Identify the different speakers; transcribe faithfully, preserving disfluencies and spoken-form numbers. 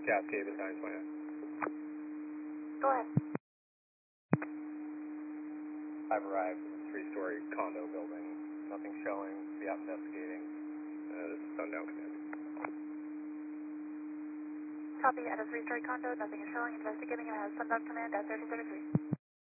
Speaker 1: Cascade behind plan.
Speaker 2: Go ahead.
Speaker 1: I've arrived at a three-story condo building. Nothing showing. Be out investigating. Uh, this is Sundown Command.
Speaker 2: Copy at a three-story condo. Nothing is showing. Investigating and has Sundown Command at thirty thirty-three.